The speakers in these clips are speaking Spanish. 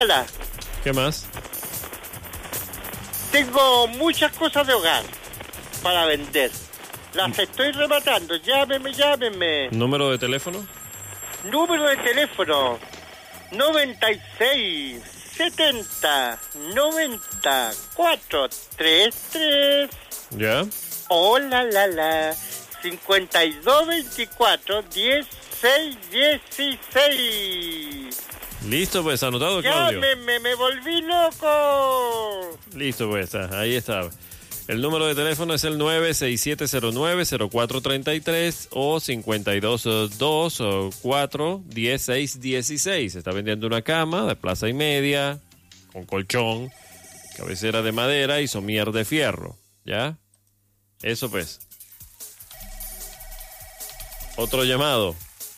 Hola, ¿Qué más? tengo muchas cosas de hogar para vender. Las estoy rematando. Llámeme. ¿Número de teléfono? Número de teléfono 96 70 94 33. ¿Ya? Hola, 52 24 16 16. Listo, pues, anotado, Claudio. Llámeme, me volví loco. Listo, pues, ahí está. El número de teléfono es el 96709-0433 o 522-4-1616. Está vendiendo una cama de plaza y media, con colchón, cabecera de madera y somier de fierro. ¿Ya? Eso, pues. Otro llamado.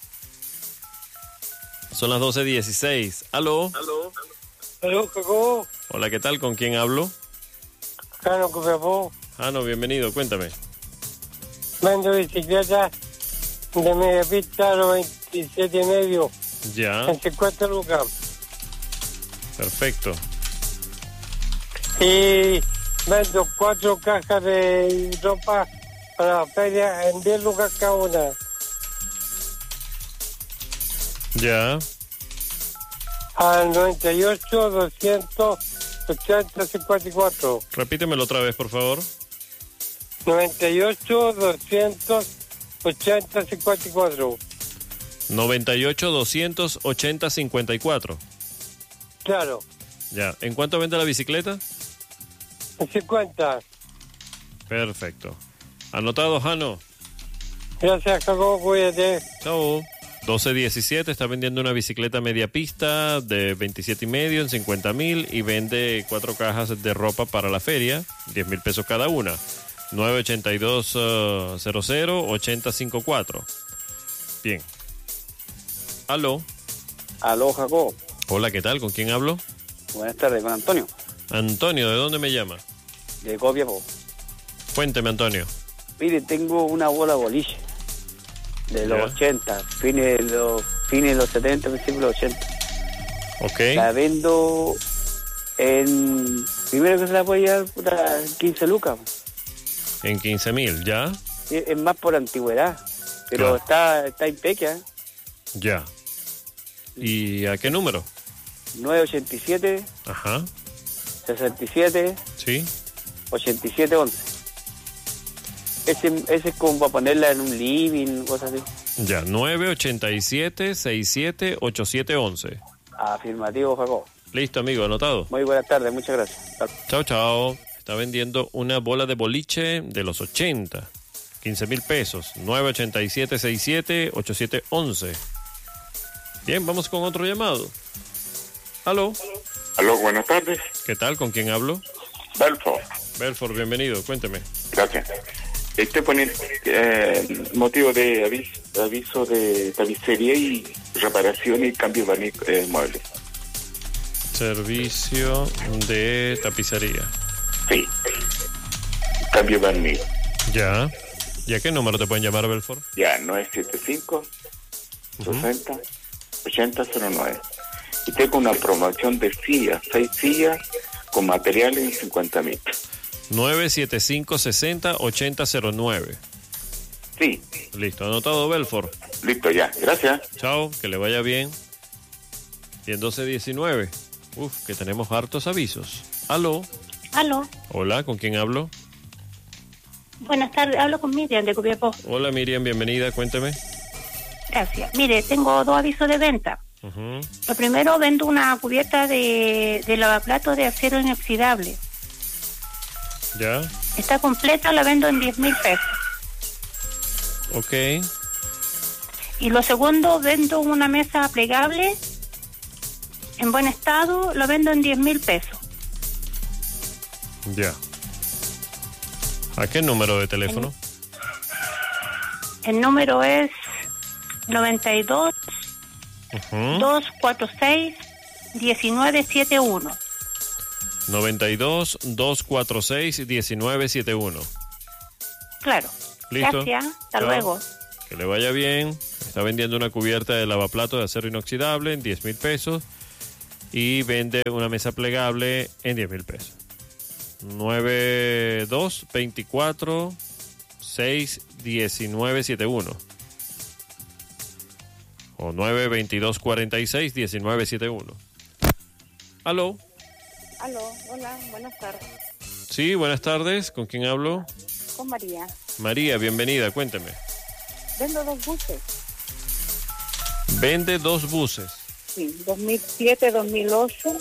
Son las 12:16. ¿Aló? Aló, Jacobo. Hola, ¿qué tal? ¿Con quién hablo? Claro, Jacobo. No, bienvenido, cuéntame. Vendo bicicleta de media pista 97 y medio. Ya, En 50 lucas. perfecto. Y vendo 4 cajas de ropa para la feria en 10 lucas cada una. Ya, Al 98, 280, 54. repítemelo otra vez, por favor. 98, 280, 54. 98-280-54. Claro, Ya, ¿en cuánto vende la bicicleta? en 50. Perfecto. Anotado, Jano. Gracias, Jacobo, cuídate. Chao. 12:17, está vendiendo una bicicleta media pista de 27 y medio en 50,000 y vende 4 cajas de ropa para la feria, 10,000 pesos cada una. 982-00-8054. Bien. Aló. Aló, Jacob. Hola, ¿qué tal? ¿Con quién hablo? Buenas tardes, con Antonio, Antonio, ¿de dónde me llama? de Copiapó. Cuénteme, Antonio. Mire, tengo una bola boliche de los Ya. 80, fines de los 70, principios de los 80. Ok. La vendo en... Primero que se la puede llevar, puta, 15 lucas. En 15,000, ¿ya? Es más por antigüedad, pero Claro. está impecable, ¿eh? Ya. ¿Y a qué número? 987, Ajá. 67, Sí. 87, 11. Ese es como para ponerla en un living, cosas así. Ya, 987-67-8711. Afirmativo, Jacob. Listo, amigo, anotado. Muy buenas tardes, muchas gracias. Chao, chao. Está vendiendo una bola de boliche de los 80. 15,000 pesos. 987-67-8711. Bien, vamos con otro llamado. Aló. Aló, buenas tardes. ¿Qué tal? ¿Con quién hablo? Belfort, Belfort, bienvenido. Cuénteme. gracias. Estoy poniendo motivo de aviso de tapicería y reparación y cambio de muebles. Servicio de tapicería. Sí. Cambio de barniz. Ya. ¿Y a qué número te pueden llamar, Belfort? Ya, 975 60 8009. Y tengo una promoción de sillas, 6 sillas con materiales en 50,000. 975-60-8009. Sí, Listo, anotado, Belfort. listo ya. Gracias. Chao, que le vaya bien. Y en 12:19. Que tenemos hartos avisos. Aló. Aló, Hola, ¿con quién hablo? buenas tardes, hablo con Miriam de Copiapó. Hola, Miriam, bienvenida, cuénteme. Gracias. Mire, tengo 2 avisos de venta. Ujú. Lo primero, vendo una cubierta de lavaplatos de acero inoxidable. Ya, Está completa, la vendo en 10,000 pesos. ok. Y lo segundo, vendo una mesa plegable en buen estado, lo vendo en 10,000 pesos. Ya. ¿A qué número de teléfono? El número es 92 Ujú. 246 1971. 92-246-1971. Claro. Listo. Gracias. Hasta Chao. luego. Que le vaya bien. Está vendiendo una cubierta de lavaplato de acero inoxidable en 10,000 pesos. y vende una mesa plegable en 10,000 pesos. 9224-61971 o 922-46-1971. ¿Aló? Aló, hola, buenas tardes. Sí, buenas tardes. ¿Con quién hablo? Con María. María, bienvenida. Cuénteme. Vendo 2 buses. Vende 2 buses. Sí, 2007, 2008.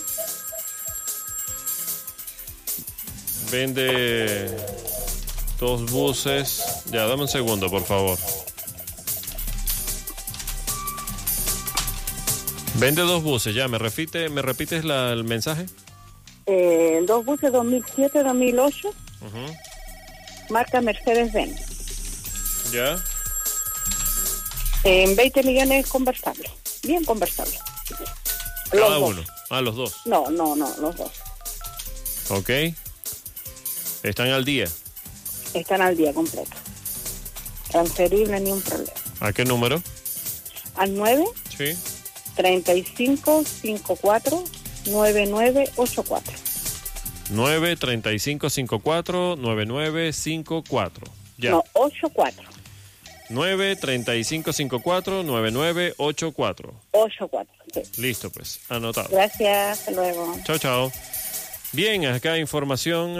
Vende 2 buses. Ya, dame un segundo, por favor. Vende 2 buses, ya. ¿Me repites el mensaje? 2 buses 2007, 2008. Uh-huh. Marca Mercedes-Benz. Ya. En 20 millones conversables. Bien conversables. Cada Los uno. dos. Los dos. No, los dos. Ok. Están al día. Están al día completo. Transferible, ni un problema. ¿A qué número? Al 9 Sí. 3554 9984. 93554-9954. Ya. No, 84. 93554-9984. 84. Sí. Listo, pues. Anotado. Gracias, hasta luego. Chao, chao. Bien, acá información.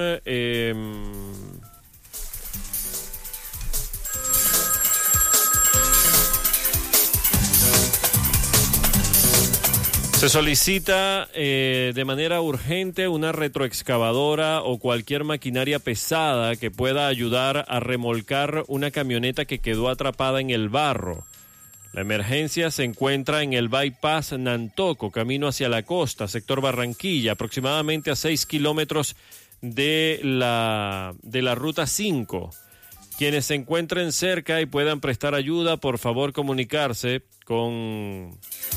Se solicita de manera urgente una retroexcavadora o cualquier maquinaria pesada que pueda ayudar a remolcar una camioneta que quedó atrapada en el barro. La emergencia se encuentra en el bypass Nantoco, camino hacia la costa, sector Barranquilla, aproximadamente a 6 kilómetros de la ruta 5. Quienes se encuentren cerca y puedan prestar ayuda, por favor comunicarse con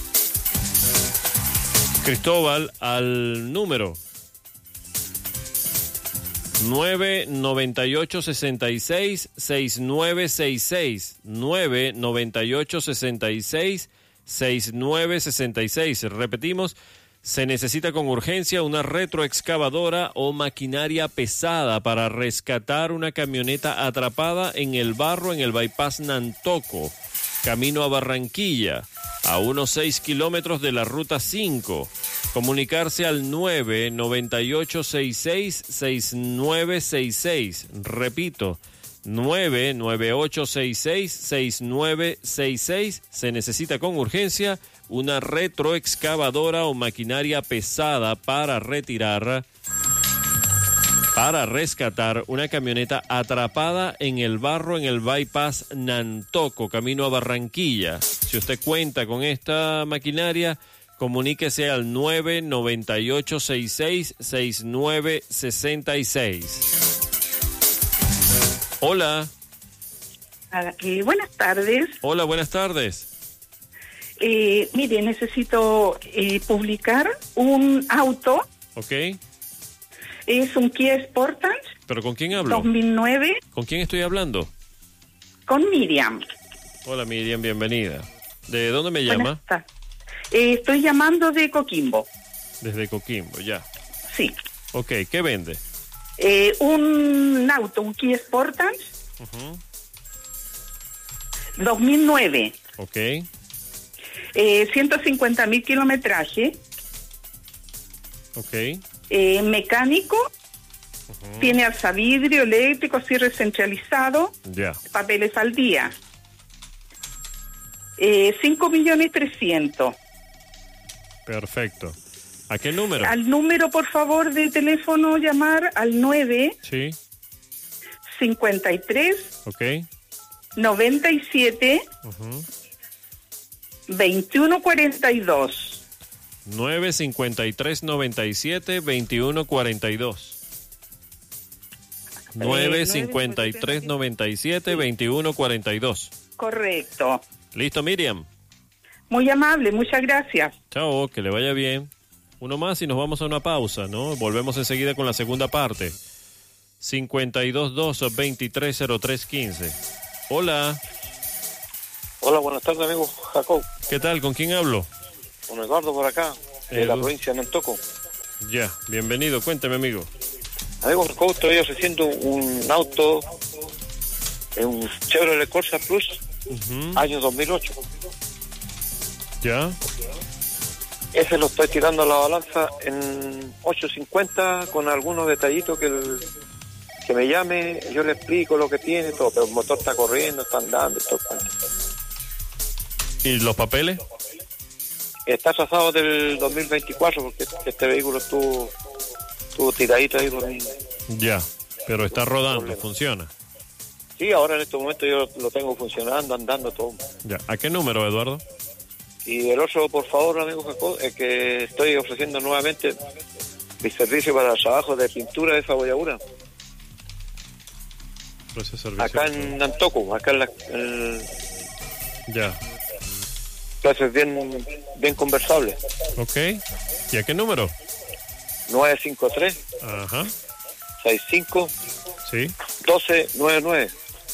Cristóbal al número 998-66-6966, 998-66-6966. Repetimos, se necesita con urgencia una retroexcavadora o maquinaria pesada para rescatar una camioneta atrapada en el barro en el bypass Nantoco, camino a Barranquilla, a unos 6 kilómetros de la ruta 5. Comunicarse al 998-66-6966. Repito, 998-66-6966. Se necesita con urgencia una retroexcavadora o maquinaria pesada para rescatar una camioneta atrapada en el barro en el bypass Nantoco, camino a Barranquilla. Si usted cuenta con esta maquinaria, comuníquese al 998-66-6966. Hola. Buenas tardes. Hola, buenas tardes. Mire, necesito publicar un auto. Ok. Es un Kia Sportage. ¿Pero con quién hablo? 2009. ¿Con quién estoy hablando? Con Miriam. Hola, Miriam, bienvenida. ¿De dónde me llama? Estoy llamando de Coquimbo. Desde Coquimbo, ya. Sí. Ok, ¿qué vende? Un auto, un Kia Sportage. 2009. Ok. 150.000 kilometraje. Ok. Mecánico. Tiene alzavidrio, eléctrico, cierre centralizado. Ya. Papeles al día. 5.300.000. Perfecto. ¿A qué número? Al número, por favor, de teléfono, llamar al 9 Sí. 53 Ok. 97 2142. 953-97-2142. 953-97-2142. Correcto. Listo, Miriam. Muy amable, muchas gracias. Chao, que le vaya bien. Uno más y nos vamos a una pausa, ¿no? Volvemos enseguida con la segunda parte. 522-230315. Hola. Hola, buenas tardes, amigo Jacob. ¿Qué tal? ¿Con quién hablo? Con Eduardo por acá. de la provincia de Nantoco. Ya, bienvenido. Cuénteme, amigo. Amigo, estoy ofreciendo un auto, un Chevrolet Corsa Plus, año 2008. Ya. Ese lo estoy tirando a la balanza en 850 con algunos detallitos que me llame, yo le explico lo que tiene, todo, pero el motor está corriendo, está andando, todo. ¿Y los papeles? Está trazado del 2024 porque este vehículo estuvo tiradito ahí por mí. Ya, pero está rodando, funciona. Sí, ahora en este momento yo lo tengo funcionando, andando, todo. Ya, ¿a qué número, Eduardo? Y el otro, por favor, amigo Jacob, es que estoy ofreciendo nuevamente mi servicio para el trabajo de pintura de Saboyagura. Acá en Nantoco, acá en Ya. Clases bien conversables. Ok. ¿Y a qué número? 953. Ajá. 65. Sí. 1299.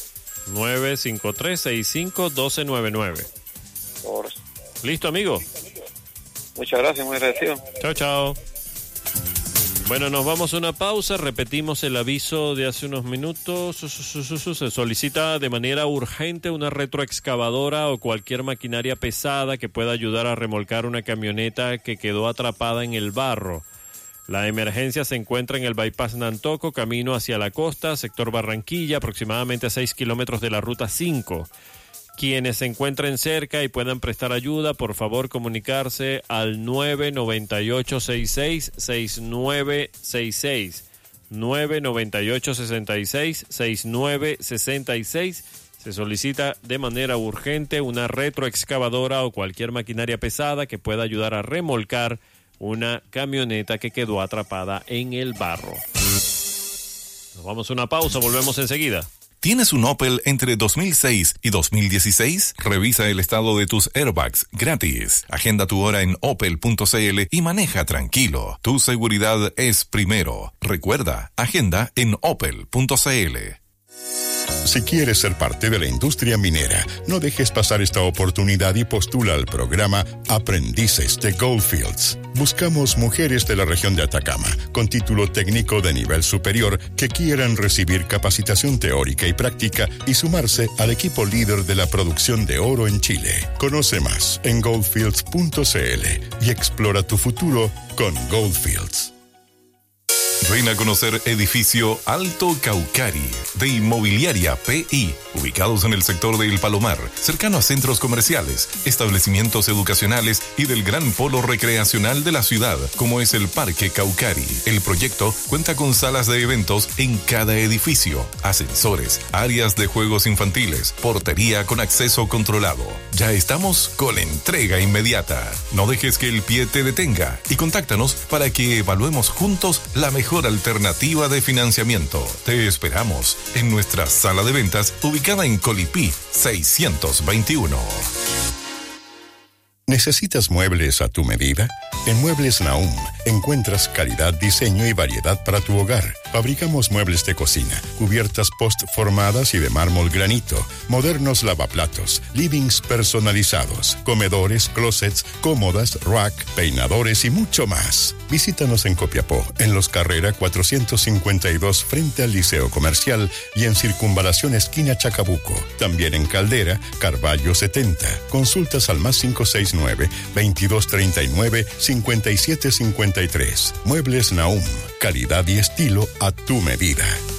953-65-1299. Ahora. ¿Listo, amigo? Muchas gracias, muy agradecido. Chao, chao. Bueno, nos vamos a una pausa, repetimos el aviso de hace unos minutos. Se solicita de manera urgente una retroexcavadora o cualquier maquinaria pesada que pueda ayudar a remolcar una camioneta que quedó atrapada en el barro. La emergencia se encuentra en el Bypass Nantoco, camino hacia la costa, sector Barranquilla, aproximadamente a 6 kilómetros de la Ruta 5. Quienes se encuentren cerca y puedan prestar ayuda, por favor comunicarse al 998-66-6966. 998-66-6966. Se solicita de manera urgente una retroexcavadora o cualquier maquinaria pesada que pueda ayudar a remolcar una camioneta que quedó atrapada en el barro. Nos vamos a una pausa, volvemos enseguida. ¿Tienes un Opel entre 2006 y 2016? Revisa el estado de tus airbags gratis. Agenda tu hora en opel.cl y maneja tranquilo. Tu seguridad es primero. Recuerda, agenda en opel.cl. Si quieres ser parte de la industria minera, no dejes pasar esta oportunidad y postula al programa Aprendices de Goldfields. Buscamos mujeres de la región de Atacama con título técnico de nivel superior que quieran recibir capacitación teórica y práctica y sumarse al equipo líder de la producción de oro en Chile. Conoce más en goldfields.cl y explora tu futuro con Goldfields. Ven a conocer edificio Alto Caucari de Inmobiliaria PI, ubicados en el sector de El Palomar, cercano a centros comerciales, establecimientos educacionales y del gran polo recreacional de la ciudad, como es el Parque Caucari. El proyecto cuenta con salas de eventos en cada edificio, ascensores, áreas de juegos infantiles, portería con acceso controlado. Ya estamos con entrega inmediata. No dejes que el pie te detenga y contáctanos para que evaluemos juntos la mejor alternativa de financiamiento. Te esperamos en nuestra sala de ventas ubicada en Colipí 621. ¿Necesitas muebles a tu medida? En Muebles Nahum encuentras calidad, diseño y variedad para tu hogar. Fabricamos muebles de cocina, cubiertas post-formadas y de mármol granito, modernos lavaplatos, livings personalizados, comedores, closets, cómodas, rack, peinadores y mucho más. Visítanos en Copiapó, en Los Carrera 452 frente al Liceo Comercial y en Circunvalación esquina Chacabuco. También en Caldera, Carballo 70. Consultas al más 569-2239-5753. Muebles Nahum, calidad y estilo a tu medida.